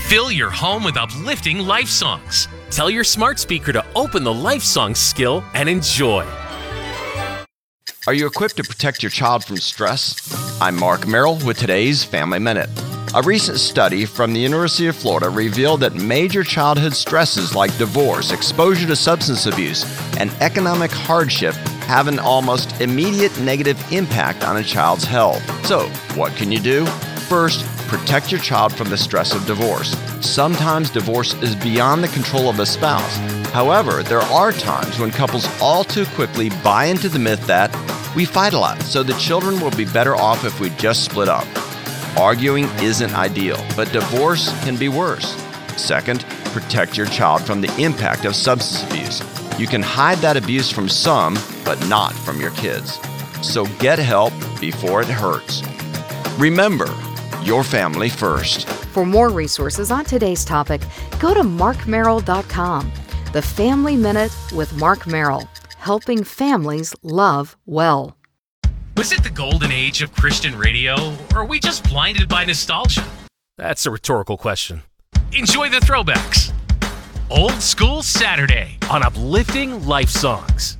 Fill your home with uplifting life songs. Tell your smart speaker to open the Life Songs skill and enjoy. Are you equipped to protect your child from stress? I'm Mark Merrill with today's Family Minute. A recent study from the University of Florida revealed that major childhood stresses like divorce, exposure to substance abuse, and economic hardship have an almost immediate negative impact on a child's health. So, what can you do? First, protect your child from the stress of divorce. Sometimes divorce is beyond the control of a spouse. However, there are times when couples all too quickly buy into the myth that we fight a lot, so the children will be better off if we just split up. Arguing isn't ideal, but divorce can be worse. Second, protect your child from the impact of substance abuse. You can hide that abuse from some, but not from your kids. So get help before it hurts. Remember, your family first. For more resources on today's topic, go to markmerrill.com. The Family Minute with Mark Merrill, helping families love well. Was it the golden age of Christian radio, or are we just blinded by nostalgia? That's a rhetorical question. Enjoy the throwbacks. Old School Saturday on Uplifting Life Songs.